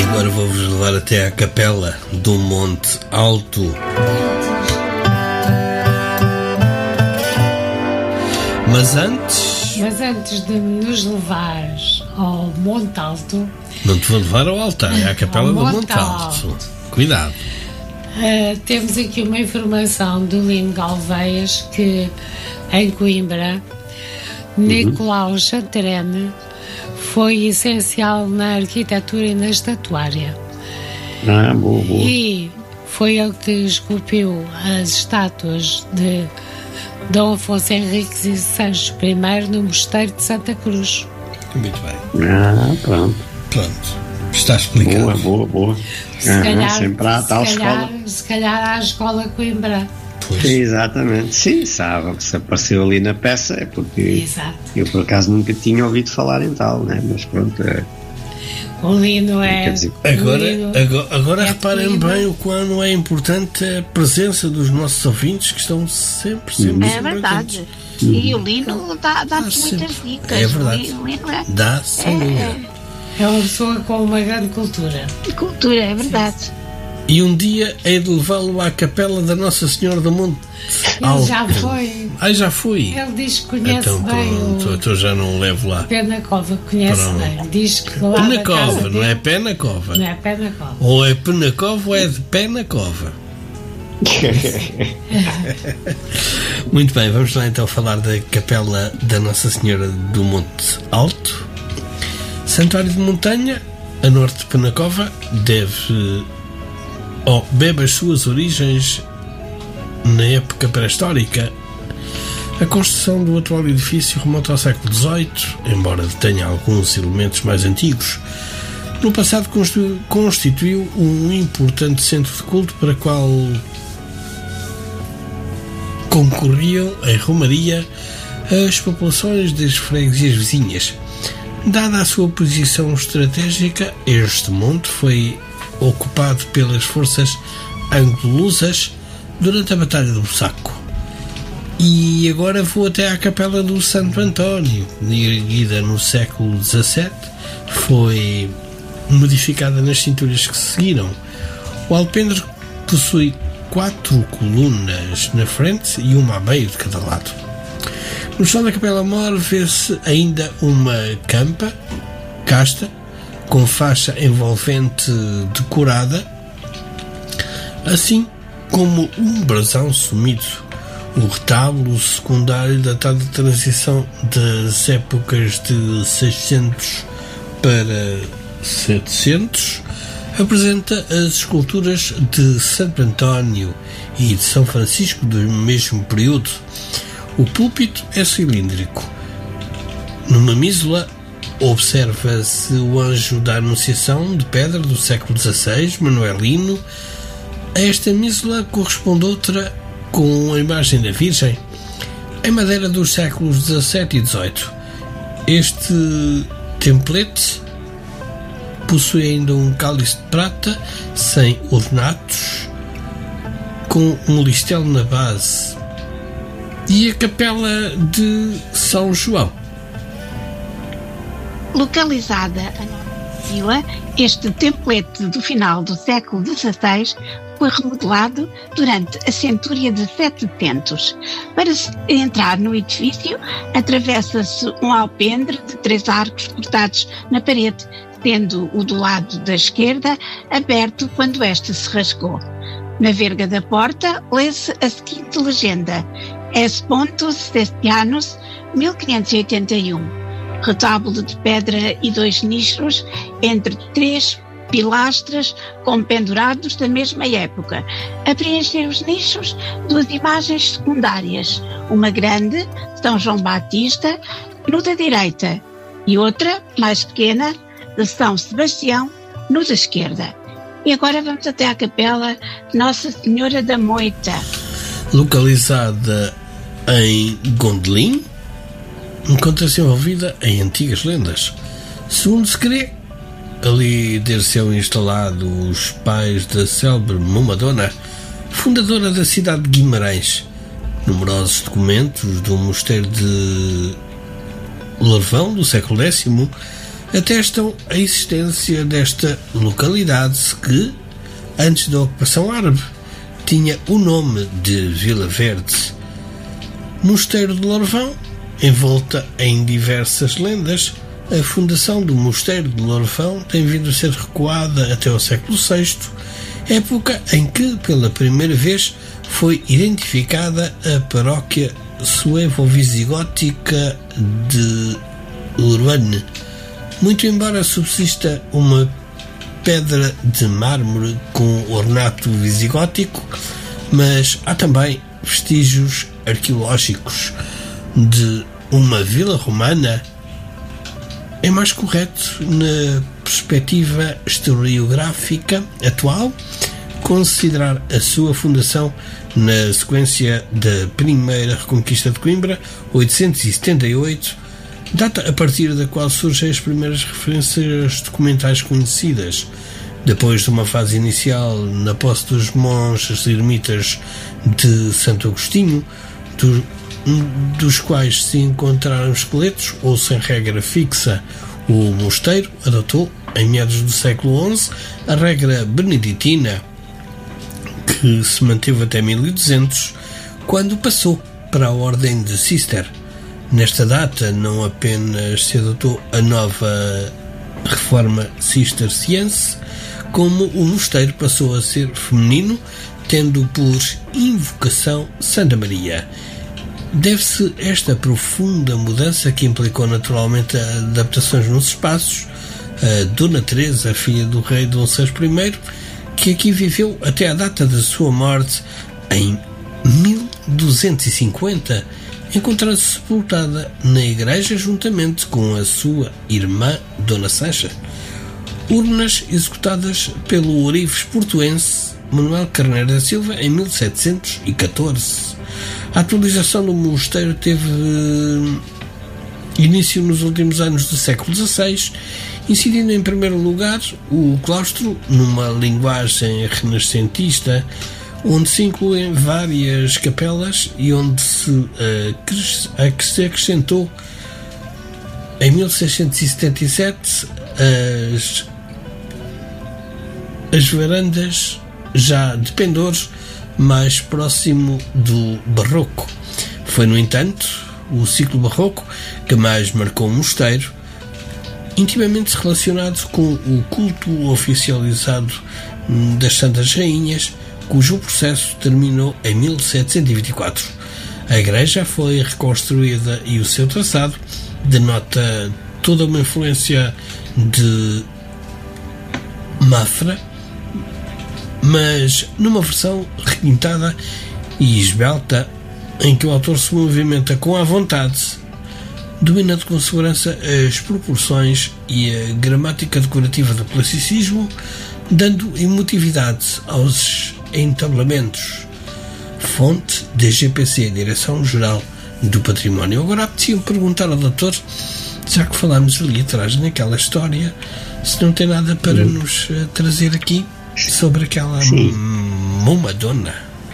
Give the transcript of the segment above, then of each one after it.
Agora vou-vos levar até à capela do Monte Alto. Mas antes de nos levares ao Monte Alto... Não te vou levar ao altar, é à capela do Monte Alto. Cuidado. Temos aqui uma informação do Lino Galveias que, em Coimbra, Nicolau Chanterene foi essencial na arquitetura e na estatuária. Boa. E foi ele que esculpiu as estátuas de Dom Afonso Henriques e Sancho I no Mosteiro de Santa Cruz. Muito bem. Pronto. Está explicado. Boa. Se calhar há a escola Coimbra. Pois. Exatamente, sim, sabe, se apareceu ali na peça é porque Exato. Eu por acaso nunca tinha ouvido falar em tal, né? Mas pronto, o Lino é... Agora reparem bem o quão é importante a presença dos nossos ouvintes que estão sempre é verdade. E o Lino dá-nos muitas dicas. É verdade. Dá, sem dúvida. É uma pessoa com uma grande cultura. Cultura, é verdade. E um dia hei de levá-lo à capela da Nossa Senhora do Monte Alto. Ele já foi. Já fui. Ele diz que conhece bem então já não o levo lá. Pé na Cova, conhece bem. Diz que lá na Cova, não é Pé na Cova. Não é Pé na Cova. Ou é Pé na Cova ou é de Pé na Cova. Muito bem, vamos lá então falar da capela da Nossa Senhora do Monte Alto. Santuário de montanha, a norte de Penacova, bebe as suas origens na época pré-histórica. A construção do atual edifício remonta ao século XVIII, embora tenha alguns elementos mais antigos. No passado constituiu um importante centro de culto para o qual concorriam em romaria as populações das freguesias vizinhas. Dada a sua posição estratégica, este monte foi ocupado pelas forças anglo-lusas durante a Batalha do Bussaco. E agora vou até à capela do Santo António, erguida no século XVII, foi modificada nas cinturas que seguiram. O alpendre possui 4 colunas na frente e uma a meio de cada lado. No chão da capela mor vê-se ainda uma casta com faixa envolvente decorada, assim como um brasão sumido. O retábulo secundário, datado de transição das épocas de 600 para 700, apresenta as esculturas de Santo António e de São Francisco do mesmo período. O púlpito é cilíndrico. Numa mísula observa-se o anjo da Anunciação de pedra do século XVI, manuelino. A esta mísula corresponde outra com a imagem da Virgem, em madeira dos séculos XVII e XVIII. Este templete possui ainda um cálice de prata sem ornatos, com um listelo na base. E a capela de São João? Localizada na vila, este templete do final do século XVI foi remodelado durante a centúria de 700. Para entrar no edifício, atravessa-se um alpendre de 3 arcos cortados na parede, tendo o do lado da esquerda aberto quando esta se rasgou. Na verga da porta, lê-se a seguinte legenda: Es Pontus Sestianus, 1581. Retábulo de pedra e 2 nichos entre 3 pilastras com pendurados da mesma época. A preencher os nichos, 2 imagens secundárias. Uma grande, São João Batista, no da direita, e outra, mais pequena, de São Sebastião, no da esquerda. E agora vamos até à capela Nossa Senhora da Moita. Localizada em Gondelin, encontra-se envolvida em antigas lendas. Segundo se crê, ali ter-se-ão instalado os pais da célebre Momadona, fundadora da cidade de Guimarães. Numerosos documentos do mosteiro de Larvão, do século X, atestam a existência desta localidade que, antes da ocupação árabe, tinha o nome de Vila Verde. Mosteiro de Lorvão, envolta em diversas lendas, a fundação do Mosteiro de Lorvão tem vindo a ser recuada até ao século VI, época em que, pela primeira vez, foi identificada a paróquia suevo-visigótica de Urbane. Muito embora subsista uma pedra de mármore com ornato visigótico, mas há também vestígios arqueológicos de uma vila romana. É mais correto, na perspectiva historiográfica atual, considerar a sua fundação na sequência da Primeira Reconquista de Coimbra, 878, data a partir da qual surgem as primeiras referências documentais conhecidas. Depois de uma fase inicial na posse dos monges ermitas de Santo Agostinho, dos quais se encontraram esqueletos, ou sem regra fixa, o mosteiro adotou, em meados do século XI, a regra beneditina, que se manteve até 1200, quando passou para a ordem de Cister. Nesta data, não apenas se adotou a nova reforma cisterciense, como o mosteiro passou a ser feminino, tendo por invocação Santa Maria. Deve-se esta profunda mudança, que implicou naturalmente adaptações nos espaços, a Dona Teresa, filha do rei Dom VI I, que aqui viveu até a data da sua morte em 1250, encontrando-se sepultada na igreja juntamente com a sua irmã Dona Sancha. Urnas executadas pelo ourives portuense Manuel Carneiro da Silva em 1714. A atualização do mosteiro teve início nos últimos anos do século XVI, incidindo em primeiro lugar o claustro numa linguagem renascentista, onde se incluem várias capelas e onde se acrescentou em 1677 as varandas já de pendores, mais próximo do barroco. Foi, no entanto, o ciclo barroco que mais marcou o mosteiro, intimamente relacionado com o culto oficializado das Santas Rainhas, cujo processo terminou em 1724. A igreja foi reconstruída e o seu traçado denota toda uma influência de Mafra, mas numa versão requintada e esbelta, em que o autor se movimenta com a vontade, dominando com segurança as proporções e a gramática decorativa do classicismo, dando emotividade aos entablamentos. Fonte DGPC, Direção-Geral do Património. Agora apetecia-me perguntar ao doutor, já que falámos ali atrás naquela história, se não tem nada para nos trazer aqui sobre aquela Momadona.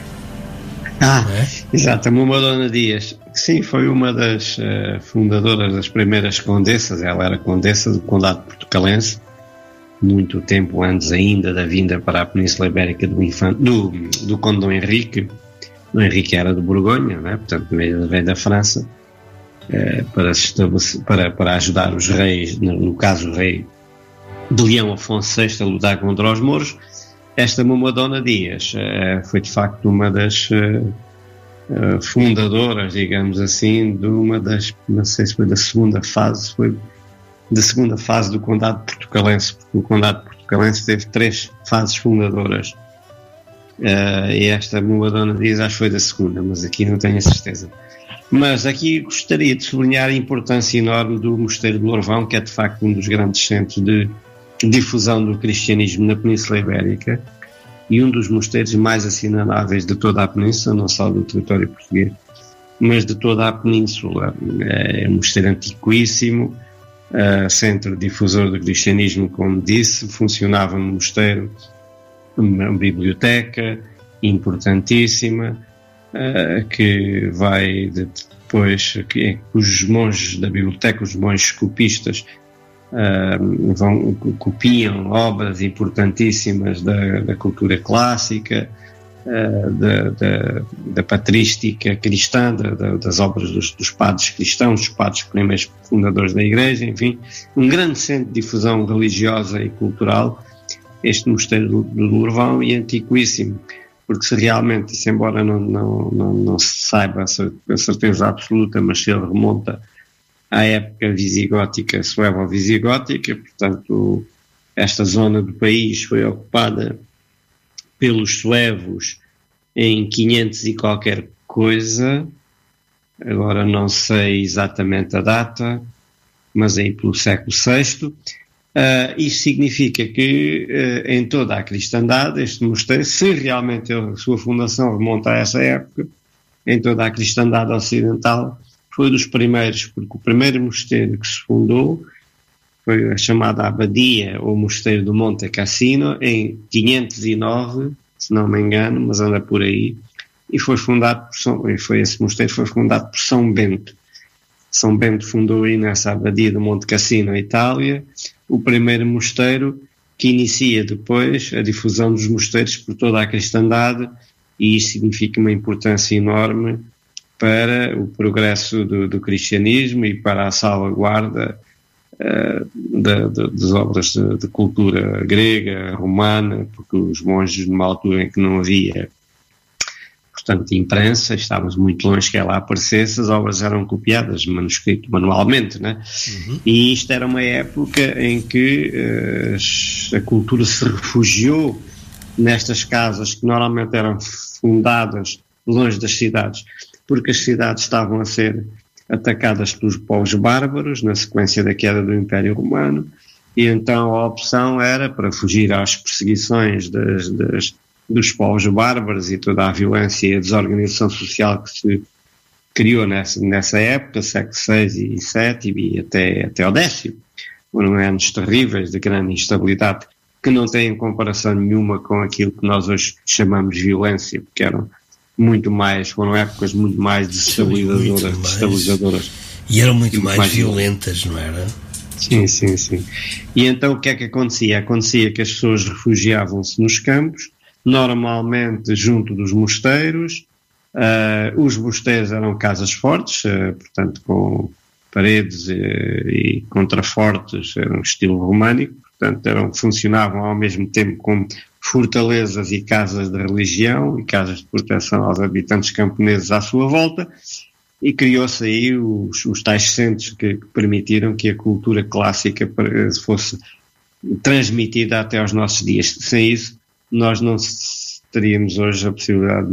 Exato, a Momadona Dias. Sim, foi uma das fundadoras das primeiras condessas. Ela era condessa do Condado Portucalense, muito tempo antes ainda da vinda para a Península Ibérica do Conde Dom Henrique. Dom Henrique era de Borgonha, né? Portanto, veio da França, para ajudar os reis, no caso o rei de Leão Afonso VI, a lutar contra os mouros. Esta Momadona Dias foi de facto uma das fundadoras, digamos assim, de uma das, não sei se foi da segunda fase, foi da segunda fase do Condado Portucalense, porque o Condado Portucalense teve 3 fases fundadoras, e esta Momadona Dias acho que foi da segunda, mas aqui não tenho a certeza. Mas aqui gostaria de sublinhar a importância enorme do Mosteiro de Lorvão, que é de facto um dos grandes centros de difusão do cristianismo na Península Ibérica e um dos mosteiros mais assinaláveis de toda a Península, não só do território português, mas de toda a Península. É um mosteiro antiquíssimo, centro difusor do cristianismo, como disse. Funcionava no mosteiro uma biblioteca importantíssima, que vai depois, cujos monges da biblioteca, os monges copistas, copiam obras importantíssimas da cultura clássica, da patrística cristã, das obras dos padres cristãos, dos padres primeiros fundadores da Igreja, enfim, um grande centro de difusão religiosa e cultural, este mosteiro do Lourvão, e antiquíssimo, porque se realmente, isso embora não se saiba a certeza absoluta, mas se ele remonta à época visigótica, suevo-visigótica, portanto, esta zona do país foi ocupada pelos suevos em 500 e qualquer coisa, agora não sei exatamente a data, mas aí pelo século VI. Isto significa que em toda a cristandade, este mosteiro, se realmente a sua fundação remonta a essa época, em toda a cristandade ocidental, foi dos primeiros, porque o primeiro mosteiro que se fundou foi a chamada Abadia, ou Mosteiro do Monte Cassino, em 509, se não me engano, mas anda por aí, e foi fundado esse mosteiro foi fundado por São Bento. São Bento fundou aí nessa Abadia do Monte Cassino, Itália, o primeiro mosteiro que inicia depois a difusão dos mosteiros por toda a cristandade, e isso significa uma importância enorme para o progresso do cristianismo e para a salvaguarda das obras de cultura grega, romana, porque os monges, numa altura em que não havia, portanto, imprensa, estávamos muito longe que ela aparecesse, as obras eram copiadas, manuscrito manualmente, né? E isto era uma época em que a cultura se refugiou nestas casas que normalmente eram fundadas longe das cidades, porque as cidades estavam a ser atacadas pelos povos bárbaros na sequência da queda do Império Romano, e então a opção era, para fugir às perseguições dos povos bárbaros e toda a violência e a desorganização social que se criou nessa época, século VI e VII e até ao X, foram anos terríveis de grande instabilidade que não têm comparação nenhuma com aquilo que nós hoje chamamos de violência, porque foram épocas muito mais destabilizadoras. E eram muito mais violentas, não era? Sim. E então o que é que acontecia? Acontecia que as pessoas refugiavam-se nos campos, normalmente junto dos mosteiros. Os mosteiros eram casas fortes, portanto com paredes e contrafortes, era um estilo românico, portanto funcionavam ao mesmo tempo como fortalezas e casas de religião e casas de proteção aos habitantes camponeses à sua volta, e criou-se aí os tais centros que permitiram que a cultura clássica fosse transmitida até aos nossos dias. Sem isso, nós não teríamos hoje a possibilidade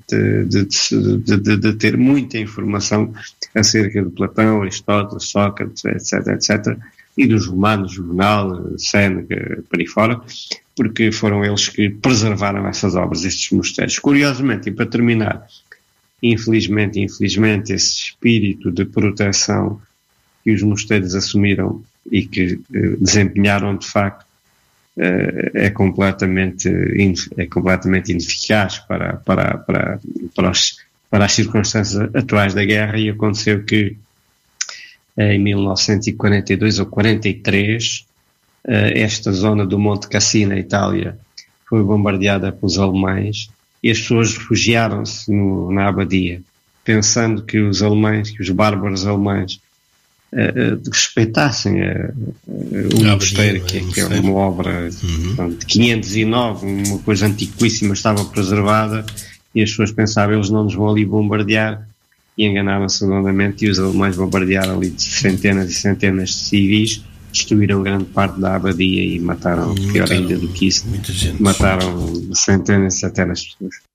de ter muita informação acerca de Platão, Aristóteles, Sócrates, etc., e dos romanos, Juvenal, Séneca, por aí fora, porque foram eles que preservaram essas obras, estes mosteiros. Curiosamente, e para terminar, infelizmente, esse espírito de proteção que os mosteiros assumiram e que desempenharam de facto é completamente ineficaz para as circunstâncias atuais da guerra, e aconteceu que em 1942 ou 43 esta zona do Monte Cassino, na Itália, foi bombardeada pelos alemães, e as pessoas refugiaram-se na Abadia, pensando que os bárbaros alemães respeitassem o mosteiro, que é uma obra de 509, uma coisa antiquíssima, estava preservada, e as pessoas pensavam, eles não nos vão ali bombardear, e enganaram-se redondamente, e os alemães bombardearam ali centenas e centenas de civis, destruíram grande parte da Abadia e mataram, pior ainda do que isso, mataram centenas e centenas de pessoas.